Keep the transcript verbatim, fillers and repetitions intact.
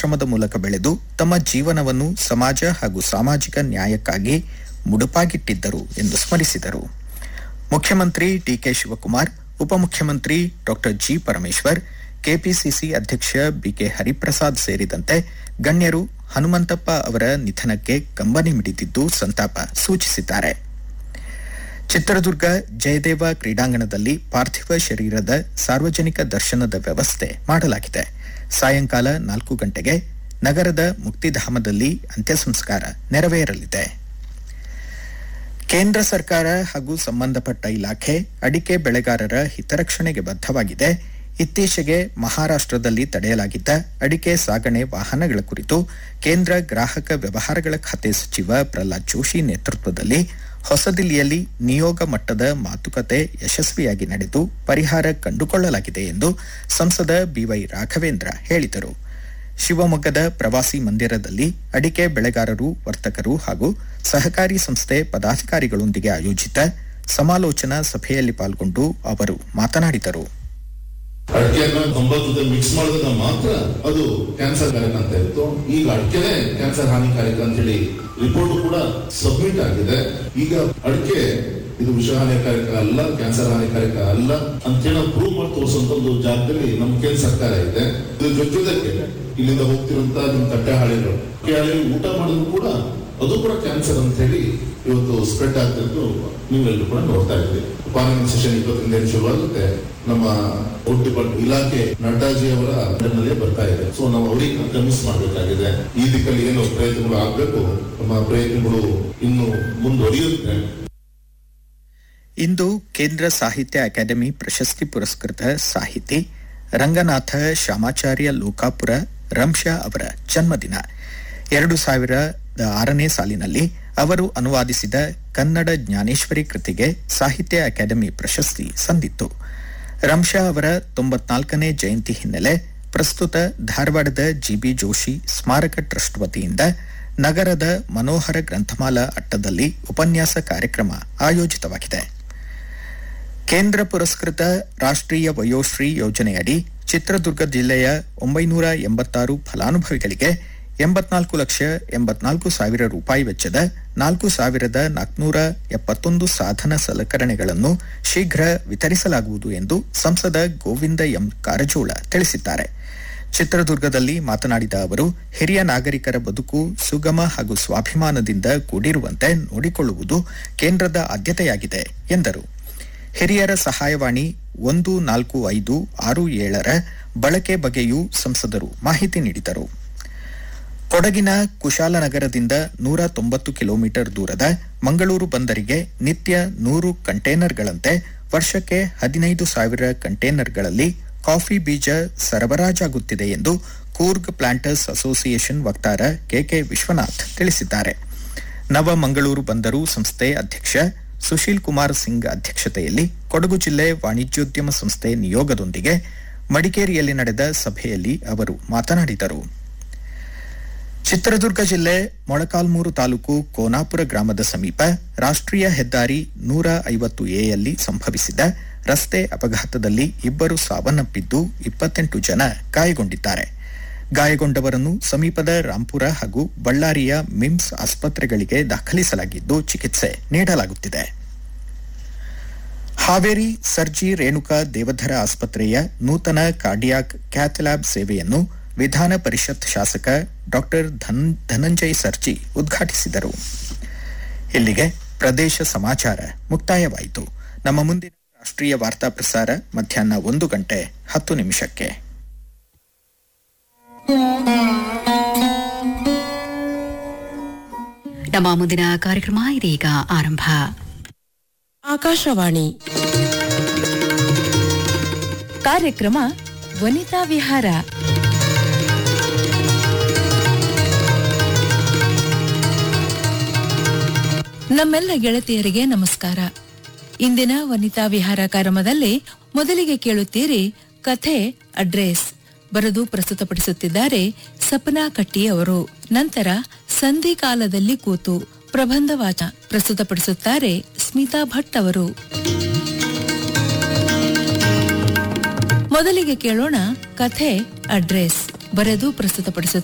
ಪರಿಶ್ರಮದ ಮೂಲಕ ಬೆಳೆದು ತಮ್ಮ ಜೀವನವನ್ನು ಸಮಾಜ ಹಾಗೂ ಸಾಮಾಜಿಕ ನ್ಯಾಯಕ್ಕಾಗಿ ಮುಡುಪಾಗಿಟ್ಟಿದ್ದರು ಎಂದು ಸ್ಮರಿಸಿದರು. ಮುಖ್ಯಮಂತ್ರಿ ಡಿಕೆ ಶಿವಕುಮಾರ್, ಉಪಮುಖ್ಯಮಂತ್ರಿ ಡಾಕ್ಟರ್ ಜಿ ಪರಮೇಶ್ವರ್, ಕೆಪಿಸಿಸಿ ಅಧ್ಯಕ್ಷ ಬಿಕೆ ಹರಿಪ್ರಸಾದ್ ಸೇರಿದಂತೆ ಗಣ್ಯರು ಹನುಮಂತಪ್ಪ ಅವರ ನಿಧನಕ್ಕೆ ಕಂಬನಿ ಮಿಡಿದಿದ್ದು ಸಂತಾಪ ಸೂಚಿಸಿದ್ದಾರೆ. ಚಿತ್ರದುರ್ಗ ಜಯದೇವ ಕ್ರೀಡಾಂಗಣದಲ್ಲಿ ಪಾರ್ಥಿವ ಶರೀರದ ಸಾರ್ವಜನಿಕ ದರ್ಶನದ ವ್ಯವಸ್ಥೆ ಮಾಡಲಾಗಿದೆ. ಸಾಯಂಕಾಲ ನಾಲ್ಕು ಗಂಟೆಗೆ ನಗರದ ಮುಕ್ತಿಧಾಮದಲ್ಲಿ ಅಂತ್ಯ ಸಂಸ್ಕಾರ ನೆರವೇರಲಿದೆ. ಕೇಂದ್ರ ಸರ್ಕಾರ ಹಾಗೂ ಸಂಬಂಧಪಟ್ಟ ಇಲಾಖೆ ಅಡಿಕೆ ಬೆಳೆಗಾರರ ಹಿತರಕ್ಷಣೆಗೆ ಬದ್ಧವಾಗಿದೆ. ಇತ್ತೀಚೆಗೆ ಮಹಾರಾಷ್ಟದಲ್ಲಿ ತಡೆಯಲಾಗಿದ್ದ ಅಡಿಕೆ ಸಾಗಣೆ ವಾಹನಗಳ ಕುರಿತು ಕೇಂದ್ರ ಗ್ರಾಹಕ ವ್ಯವಹಾರಗಳ ಖಾತೆ ಸಚಿವ ಪ್ರಹ್ಲಾದ್ ಜೋಶಿ ನೇತೃತ್ವದಲ್ಲಿ ಹೊಸದಿಲ್ಲಿಯಲ್ಲಿ ನಿಯೋಗ ಮಟ್ಟದ ಮಾತುಕತೆ ಯಶಸ್ವಿಯಾಗಿ ನಡೆದು ಪರಿಹಾರ ಕಂಡುಕೊಳ್ಳಲಾಗಿದೆ ಎಂದು ಸಂಸದ ಬಿವೈ ರಾಘವೇಂದ್ರ ಹೇಳಿದರು. ಶಿವಮೊಗ್ಗದ ಪ್ರವಾಸಿ ಮಂದಿರದಲ್ಲಿ ಅಡಿಕೆ ಬೆಳೆಗಾರರು, ವರ್ತಕರು ಹಾಗೂ ಸಹಕಾರಿ ಸಂಸ್ಥೆ ಪದಾಧಿಕಾರಿಗಳೊಂದಿಗೆ ಆಯೋಜಿತ ಸಮಾಲೋಚನಾ ಸಭೆಯಲ್ಲಿ ಪಾಲ್ಗೊಂಡು ಅವರು ಮಾತನಾಡಿದರು. ಅಡಿಕೆಯನ್ನ ತೊಂಬತ್ತು ಮಿಕ್ಸ್ ಮಾಡಿದಾಗ ಮಾತ್ರ ಅದು ಕ್ಯಾನ್ಸರ್ ಕಾರಕ ಅಂತ ಇತ್ತು. ಈಗ ಅಡಿಕೆನೆ ಕ್ಯಾನ್ಸರ್ ಹಾನಿಕಾರಕ ಅಂತ ಹೇಳಿ ರಿಪೋರ್ಟ್ ಕೂಡ ಸಬ್ಮಿಟ್ ಆಗಿದೆ. ಈಗ ಅಡಿಕೆ ಇದು ವಿಷ ಹಾನಿಕಾರಕ ಅಲ್ಲ, ಕ್ಯಾನ್ಸರ್ ಹಾನಿಕಾರಕ ಅಲ್ಲ ಅಂತ ಹೇಳಿ ಪ್ರೂವ್ ಮಾಡಿ ತೋರಿಸುವಂತ ಒಂದು ಜಾಗದಲ್ಲಿ ನಮ್ಮ ಕೇಂದ್ರ ಸರ್ಕಾರ ಇದೆ. ಇದ್ರ ಜೊತೆಗೆ ಇಲ್ಲಿಂದ ಹೋಗ್ತಿರುವಂತ ನಿಮ್ ತಟ್ಟೆ ಹಾಳೆಗಳು ಹಾಳೆಗಳು ಊಟ ಮಾಡಿದ್ರು ಕೂಡ ಅದು ಕೂಡ ಕ್ಯಾನ್ಸರ್ ಅಂತ ಹೇಳಿ ಇವತ್ತು ಸ್ಪ್ರೆಡ್ ಆಗ್ತಿದ್ದು ನೀವೆಲ್ಲರೂ ಕೂಡ ನೋಡ್ತಾ ಇದ್ರಿ. ಪಾರ್ಲಿಮೆಂಟ್ ಸೆಷನ್ ಇಪ್ಪತ್ತರಿಂದ ಶುರುವಾಗುತ್ತೆ. ನಮ್ಮ ಫುಡ್ ಡಿಪಾರ್ಟ್ಮೆಂಟ್ ಇಲಾಖೆ ನಡ್ಡಾಜಿ ಅವರ ಅಂಡರ್ನಲ್ಲೇ ಬರ್ತಾ ಇದೆ. ಸೊ ನಾವು ಅವರಿಗೆ ಕನ್ವಿನ್ಸ್ ಮಾಡಬೇಕಾಗಿದೆ. ಈ ದಿಕ್ಕಲ್ಲಿ ಏನು ಪ್ರಯತ್ನಗಳು ಆಗ್ಬೇಕು, ನಮ್ಮ ಪ್ರಯತ್ನಗಳು ಇನ್ನು ಮುಂದುವರಿಯುತ್ತೆ. ಇಂದು ಕೇಂದ್ರ ಸಾಹಿತ್ಯ ಅಕಾಡೆಮಿ ಪ್ರಶಸ್ತಿ ಪುರಸ್ಕೃತ ಸಾಹಿತಿ ರಂಗನಾಥ ಶ್ಯಾಮಾಚಾರ್ಯ ಲೋಕಾಪುರ ರಂಶಾ ಅವರ ಜನ್ಮದಿನ. ಎರಡು ಸಾವಿರದ ಆರನೇ ಸಾಲಿನಲ್ಲಿ ಅವರು ಅನುವಾದಿಸಿದ ಕನ್ನಡ ಜ್ಞಾನೇಶ್ವರಿ ಕೃತಿಗೆ ಸಾಹಿತ್ಯ ಅಕಾಡೆಮಿ ಪ್ರಶಸ್ತಿ ಸಂದಿತ್ತು. ರಂಶಾ ಅವರ ತೊಂಬತ್ನಾಲ್ಕನೇ ಜಯಂತಿ ಹಿನ್ನೆಲೆ ಪ್ರಸ್ತುತ ಧಾರವಾಡದ ಜಿಬಿ ಜೋಶಿ ಸ್ಮಾರಕ ಟ್ರಸ್ಟ್ ವತಿಯಿಂದ ನಗರದ ಮನೋಹರ ಗ್ರಂಥಮಾಲಾ ಅಟ್ಟದಲ್ಲಿ ಉಪನ್ಯಾಸ ಕಾರ್ಯಕ್ರಮ ಆಯೋಜಿತವಾಗಿದೆ. ಕೇಂದ್ರ ಪುರಸ್ಕೃತ ರಾಷ್ಟ್ರೀಯ ವಯೋಶ್ರೀ ಯೋಜನೆಯಡಿ ಚಿತ್ರದುರ್ಗ ಜಿಲ್ಲೆಯ ಒಂಬೈನೂರ ಎಂಬತ್ತಾರು ಫಲಾನುಭವಿಗಳಿಗೆ ಎಂಬತ್ನಾಲ್ಕು ಲಕ್ಷ ಎಂಬತ್ನಾಲ್ಕು ಸಾವಿರ ರೂಪಾಯಿ ವೆಚ್ಚದ ನಾಲ್ಕು ಸಾವಿರದ ನಾಲ್ಕುನೂರ ಎಪ್ಪತ್ತೊಂದು ಸಾಧನ ಸಲಕರಣೆಗಳನ್ನು ಶೀಘ್ರ ವಿತರಿಸಲಾಗುವುದು ಎಂದು ಸಂಸದ ಗೋವಿಂದ ಎಂ ಕಾರಜೋಳ ತಿಳಿಸಿದ್ದಾರೆ. ಚಿತ್ರದುರ್ಗದಲ್ಲಿ ಮಾತನಾಡಿದ ಅವರು, ಹಿರಿಯ ನಾಗರಿಕರ ಬದುಕು ಸುಗಮ ಹಾಗೂ ಸ್ವಾಭಿಮಾನದಿಂದ ಕೂಡಿರುವಂತೆ ನೋಡಿಕೊಳ್ಳುವುದು ಕೇಂದ್ರದ ಆದ್ಯತೆಯಾಗಿದೆ ಎಂದರು. ಹಿರಿಯರ ಸಹಾಯವಾಣಿ ಒಂದು ನಾಲ್ಕು ಐದು ಆರು ಏಳರ ಬಳಕೆ ಬಗ್ಗೆಯೂ ಸಂಸದರು ಮಾಹಿತಿ ನೀಡಿದರು. ಕೊಡಗಿನ ಕುಶಾಲನಗರದಿಂದ ನೂರ ತೊಂಬತ್ತು ಕಿಲೋಮೀಟರ್ ದೂರದ ಮಂಗಳೂರು ಬಂದರಿಗೆ ನಿತ್ಯ ನೂರು ಕಂಟೇನರ್ಗಳಂತೆ ವರ್ಷಕ್ಕೆ ಹದಿನೈದು ಸಾವಿರ ಕಂಟೇನರ್ಗಳಲ್ಲಿ ಕಾಫಿ ಬೀಜ ಸರಬರಾಜಾಗುತ್ತಿದೆ ಎಂದು ಕೂರ್ಗ್ ಪ್ಲಾಂಟರ್ಸ್ ಅಸೋಸಿಯೇಷನ್ ವಕ್ತಾರ ಕೆಕೆ ವಿಶ್ವನಾಥ್ ತಿಳಿಸಿದ್ದಾರೆ. ನವ ಮಂಗಳೂರು ಬಂದರು ಸಂಸ್ಥೆ ಅಧ್ಯಕ್ಷ ಸುಶೀಲ್ ಕುಮಾರ್ ಸಿಂಗ್ ಅಧ್ಯಕ್ಷತೆಯಲ್ಲಿ ಕೊಡಗು ಜಿಲ್ಲೆ ವಾಣಿಜ್ಯೋದ್ಯಮ ಸಂಸ್ಥೆ ನಿಯೋಗದೊಂದಿಗೆ ಮಡಿಕೇರಿಯಲ್ಲಿ ನಡೆದ ಸಭೆಯಲ್ಲಿ ಅವರು ಮಾತನಾಡಿದರು. ಚಿತ್ರದುರ್ಗ ಜಿಲ್ಲೆ ಮೊಳಕಾಲ್ಮೂರು ತಾಲೂಕು ಕೋನಾಪುರ ಗ್ರಾಮದ ಸಮೀಪ ರಾಷ್ಟ್ರೀಯ ಹೆದ್ದಾರಿ ನೂರ ಐವತ್ತು ಎಯಲ್ಲಿ ಸಂಭವಿಸಿದ ರಸ್ತೆ ಅಪಘಾತದಲ್ಲಿ ಇಬ್ಬರು ಸಾವನ್ನಪ್ಪಿದ್ದು ಇಪ್ಪತ್ತೆಂಟು ಜನ ಗಾಯಗೊಂಡಿದ್ದಾರೆ. ಗಾಯಗೊಂಡವರನ್ನು ಸಮೀಪದ ರಾಂಪುರ ಹಾಗೂ ಬಳ್ಳಾರಿಯ ಮಿಮ್ಸ್ ಆಸ್ಪತ್ರೆಗಳಿಗೆ ದಾಖಲಿಸಲಾಗಿದ್ದು ಚಿಕಿತ್ಸೆ ನೀಡಲಾಗುತ್ತಿದೆ. ಹಾವೇರಿ ಸರ್ಜಿ ರೇಣುಕಾ ದೇವಧರ ಆಸ್ಪತ್ರೆಯ ನೂತನ ಕಾರ್ಡಿಯಾಕ್ ಕ್ಯಾಥ್ಲ್ಯಾಬ್ ಸೇವೆಯನ್ನು ವಿಧಾನ ಪರಿಷತ್ ಶಾಸಕ ಡಾಕ್ಟರ್ ಧನಂಜಯ್ ಸರ್ಜಿ ಉದ್ಘಾಟಿಸಿದರು. ಇಲ್ಲಿಗೆ ಪ್ರದೇಶ ಸಮಾಚಾರ ಮುಕ್ತಾಯವಾಯಿತು. ನಮ್ಮ ಮುಂದಿನ ರಾಷ್ಟ್ರೀಯ ವಾರ್ತಾ ಪ್ರಸಾರ ಮಧ್ಯಾಹ್ನ ಒಂದು ಗಂಟೆ ಹತ್ತು ನಿಮಿಷಕ್ಕೆ. ನಮ್ಮ ಮುಂದಿನ ಕಾರ್ಯಕ್ರಮ ಇದೀಗ ಆರಂಭ. ಆಕಾಶವಾಣಿ ಕಾರ್ಯಕ್ರಮ ವನಿತಾ ವಿಹಾರ. ನಮ್ಮೆಲ್ಲ ಗೆಳತಿಯರಿಗೆ ನಮಸ್ಕಾರ. ಇಂದಿನ ವನಿತಾ ವಿಹಾರ ಕಾರ್ಯಕ್ರಮದಲ್ಲಿ ಮೊದಲಿಗೆ ಕೇಳುತ್ತೀರಿ ಕಥೆ ಅಡ್ರೆಸ್. ಬರೆದು ಪ್ರಸ್ತುತಪಡಿಸುತ್ತಿದ್ದಾರೆ ಸಪನಾ ಕಟ್ಟಿ ಅವರು. ನಂತರ ಸಂಧಿಕಾಲದಲ್ಲಿ ಕೂತು ಪ್ರಬಂಧ ವಾಚನ ಪ್ರಸ್ತುತಪಡಿಸುತ್ತಾರೆ ಸ್ಮಿತಾ ಭಟ್ ಅವರು. ಮೊದಲಿಗೆ ಕೇಳೋಣ ಕಥೆ ಅಡ್ರೆಸ್. ಬರೆದು ಪ್ರಸ್ತುತಪಡಿಸುತ್ತಾರೆ